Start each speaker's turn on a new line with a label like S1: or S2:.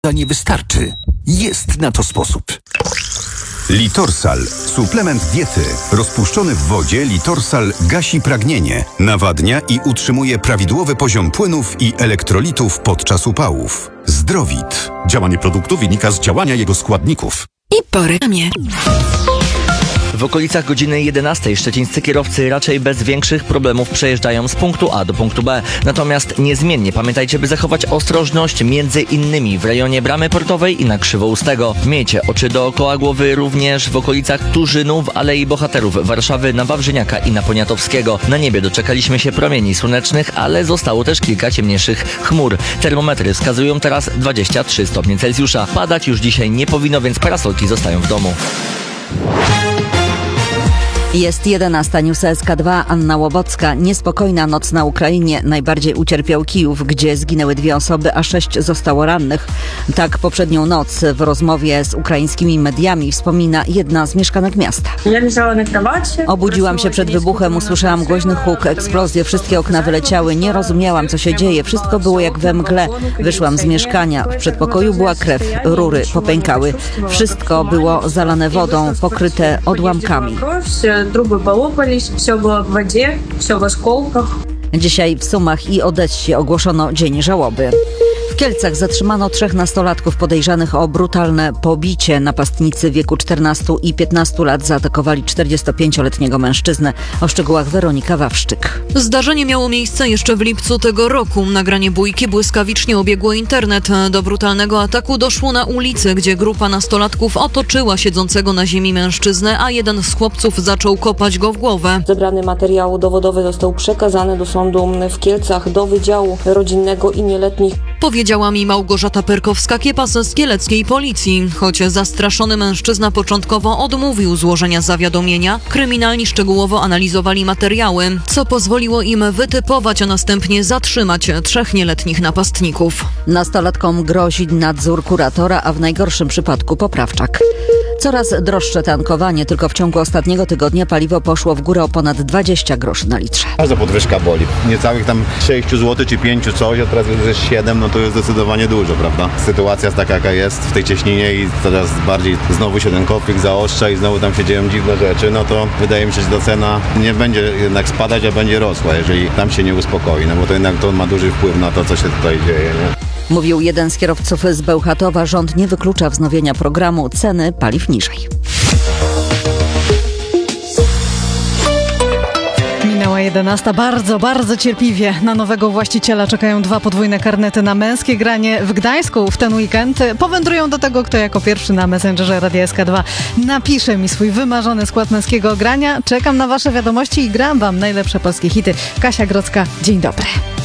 S1: nie wystarczy. Jest na to sposób. Litorsal. Suplement diety. Rozpuszczony w wodzie Litorsal gasi pragnienie, nawadnia i utrzymuje prawidłowy poziom płynów i elektrolitów podczas upałów. Zdrowit. Działanie produktu wynika z działania jego składników.
S2: I po reklamie.
S3: W okolicach godziny 11 szczecińscy kierowcy raczej bez większych problemów przejeżdżają z punktu A do punktu B. Natomiast niezmiennie pamiętajcie, by zachować ostrożność między innymi w rejonie Bramy Portowej i na Krzywoustego. Miejcie oczy dookoła głowy również w okolicach Turzynu, w Alei Bohaterów Warszawy, na Wawrzyniaka i na Poniatowskiego. Na niebie doczekaliśmy się promieni słonecznych, ale zostało też kilka ciemniejszych chmur. Termometry wskazują teraz 23 stopnie Celsjusza. Padać już dzisiaj nie powinno, więc parasolki zostają w domu.
S4: Jest 11, News SK2, Anna Łobocka. Niespokojna noc na Ukrainie. Najbardziej ucierpiał Kijów, gdzie zginęły 2 osoby, a 6 zostało rannych. Tak poprzednią noc w rozmowie z ukraińskimi mediami wspomina jedna z mieszkanek miasta. Obudziłam się przed wybuchem, usłyszałam głośny huk, eksplozję, wszystkie okna wyleciały, nie rozumiałam, co się dzieje, wszystko było jak we mgle. Wyszłam z mieszkania, w przedpokoju była krew, rury popękały, wszystko było zalane wodą, pokryte odłamkami.
S5: Трубы полопались, все было в воде, все в осколках.
S4: Dzisiaj w Sumach i Odessie ogłoszono dzień żałoby. W Kielcach zatrzymano 3 nastolatków podejrzanych o brutalne pobicie. Napastnicy w wieku 14 i 15 lat zaatakowali 45-letniego mężczyznę. O szczegółach Weronika Wawrzyk.
S2: Zdarzenie miało miejsce jeszcze w lipcu tego roku. Nagranie bójki błyskawicznie obiegło internet. Do brutalnego ataku doszło na ulicy, gdzie grupa nastolatków otoczyła siedzącego na ziemi mężczyznę, a jeden z chłopców zaczął kopać go w głowę.
S6: Zebrany materiał dowodowy został przekazany do sądu w Kielcach, do Wydziału Rodzinnego i Nieletnich.
S2: Powiedziała mi Małgorzata Perkowska-Kiepas z kieleckiej policji. Choć zastraszony mężczyzna początkowo odmówił złożenia zawiadomienia, kryminalni szczegółowo analizowali materiały, co pozwoliło im wytypować, a następnie zatrzymać 3 nieletnich napastników.
S4: Nastolatkom grozi nadzór kuratora, a w najgorszym przypadku poprawczak. Coraz droższe tankowanie. Tylko w ciągu ostatniego tygodnia paliwo poszło w górę o ponad 20 groszy na litrze.
S7: Każda podwyżka boli. Niecałych tam 6 zł czy 5 coś, a teraz już jest 7, no to jest zdecydowanie dużo, prawda? Sytuacja jest taka, jaka jest w tej cieśninie i coraz bardziej znowu się ten konflikt zaostrza i znowu tam się dzieją dziwne rzeczy, no to wydaje mi się, że ta cena nie będzie jednak spadać, a będzie rosła, jeżeli tam się nie uspokoi, no bo to jednak to ma duży wpływ na to, co się tutaj dzieje, nie?
S4: Mówił jeden z kierowców z Bełchatowa. Rząd nie wyklucza wznowienia programu ceny paliw niżej.
S8: Minęła 11. Bardzo cierpliwie na nowego właściciela czekają 2 podwójne karnety na męskie granie w Gdańsku w ten weekend. Powędrują do tego, kto jako pierwszy na Messengerze Radia SK2 napisze mi swój wymarzony skład męskiego grania. Czekam na wasze wiadomości i gram wam najlepsze polskie hity. Kasia Grodzka, dzień dobry.